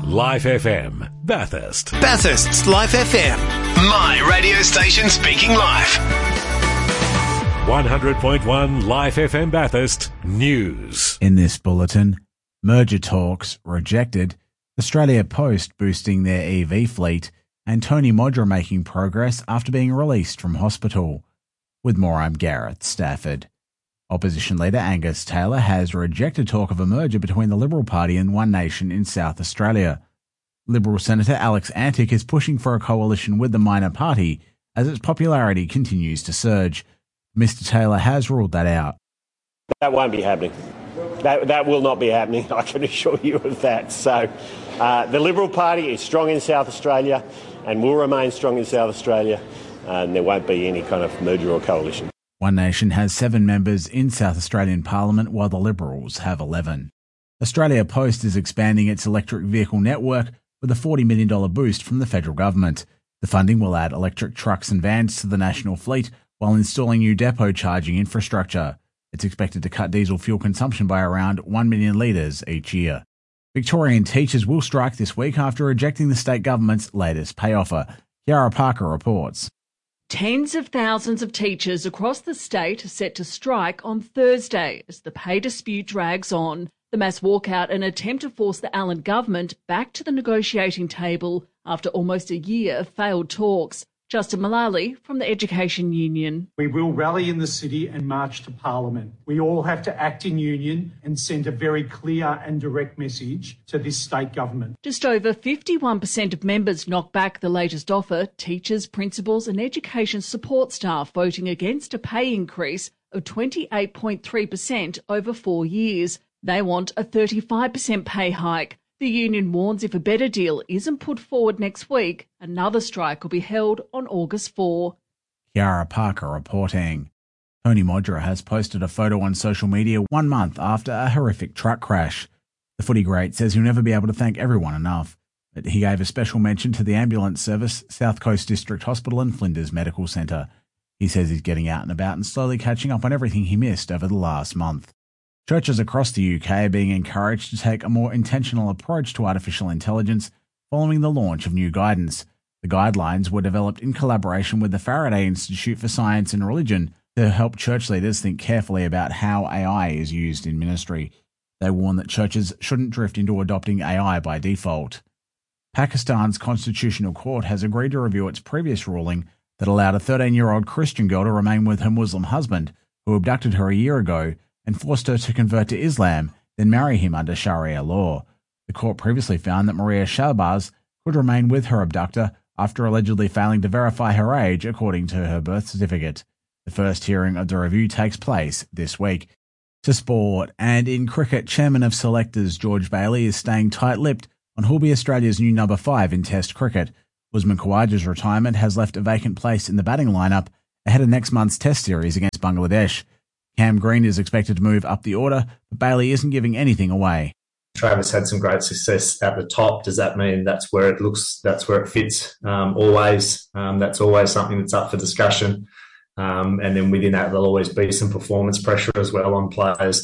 Life FM, Bathurst. Bathurst's Life FM. My radio station speaking life. 100.1 Life FM Bathurst News. In this bulletin, merger talks rejected, Australia Post boosting their EV fleet, and Tony Modra making progress after being released from hospital. With more, I'm Gareth Stafford. Opposition leader Angus Taylor has rejected talk of a merger between the Liberal Party and One Nation in South Australia. Liberal Senator Alex Antic is pushing for a coalition with the minor party as its popularity continues to surge. Mr Taylor has ruled that out. That won't be happening. That will not be happening, I can assure you of that. So the Liberal Party is strong in South Australia and will remain strong in South Australia, and there won't be any kind of merger or coalition. One Nation has 7 members in South Australian Parliament, while the Liberals have 11. Australia Post is expanding its electric vehicle network with a $40 million boost from the federal government. The funding will add electric trucks and vans to the national fleet while installing new depot charging infrastructure. It's expected to cut diesel fuel consumption by around 1 million litres each year. Victorian teachers will strike this week after rejecting the state government's latest pay offer. Kiara Parker reports. Tens of thousands of teachers across the state are set to strike on Thursday as the pay dispute drags on. The mass walkout an attempt to force the Allen government back to the negotiating table after almost a year of failed talks. Justin Mullally from the Education Union. We will rally in the city and march to Parliament. We all have to act in union and send a very clear and direct message to this state government. Just over 51% of members knocked back the latest offer, teachers, principals and education support staff voting against a pay increase of 28.3% over 4 years. They want a 35% pay hike. The union warns if a better deal isn't put forward next week, another strike will be held on August 4. Kiara Parker reporting. Tony Modra has posted a photo on social media 1 month after a horrific truck crash. The footy great says he'll never be able to thank everyone enough, but he gave a special mention to the ambulance service, South Coast District Hospital and Flinders Medical Centre. He says he's getting out and about and slowly catching up on everything he missed over the last month. Churches across the UK are being encouraged to take a more intentional approach to artificial intelligence following the launch of new guidance. The guidelines were developed in collaboration with the Faraday Institute for Science and Religion to help church leaders think carefully about how AI is used in ministry. They warn that churches shouldn't drift into adopting AI by default. Pakistan's Constitutional Court has agreed to review its previous ruling that allowed a 13-year-old Christian girl to remain with her Muslim husband, who abducted her a year ago, and forced her to convert to Islam, then marry him under Sharia law. The court previously found that Maria Shahbaz could remain with her abductor after allegedly failing to verify her age according to her birth certificate. The first hearing of the review takes place this week. To sport, and in cricket, Chairman of Selectors George Bailey is staying tight-lipped on who'll be Australia's new number 5 in Test cricket. Usman Khawaja's retirement has left a vacant place in the batting lineup ahead of next month's Test series against Bangladesh. Cam Green is expected to move up the order, but Bailey isn't giving anything away. Travis had some great success at the top. Does that mean that's where it looks, that's where it fits? Always. That's always something that's up for discussion. And then within that, there'll always be some performance pressure as well on players.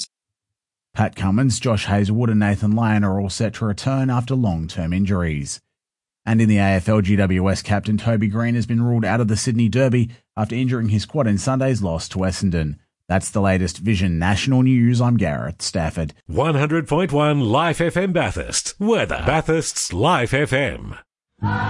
Pat Cummins, Josh Hazlewood and Nathan Lyon are all set to return after long-term injuries. And in the AFL, GWS captain Toby Green has been ruled out of the Sydney Derby after injuring his quad in Sunday's loss to Essendon. That's the latest Vision National News. I'm Gareth Stafford. 100.1 Life FM Bathurst. Weather. Bathurst's Life FM.